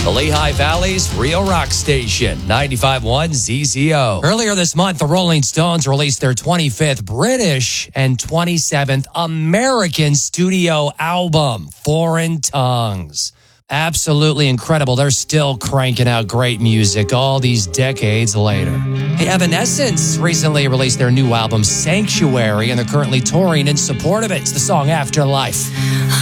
The Lehigh Valley's Real Rock Station, 95.1 ZZO. Earlier this month, the Rolling Stones released their 25th British and 27th American studio album, Foreign Tongues. Absolutely incredible. They're still cranking out great music all these decades later. Hey, Evanescence recently released their new album, Sanctuary, and they're currently touring in support of it. It's the song Afterlife.